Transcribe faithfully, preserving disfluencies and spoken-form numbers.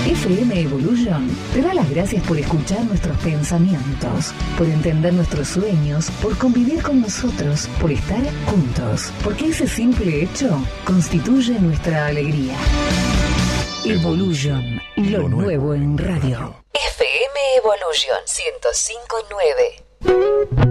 F M Evolution te da las gracias por escuchar nuestros pensamientos, por entender nuestros sueños, por convivir con nosotros, por estar juntos, porque ese simple hecho constituye nuestra alegría. Evolution, lo nuevo en radio. F M Evolution ciento cinco punto nueve.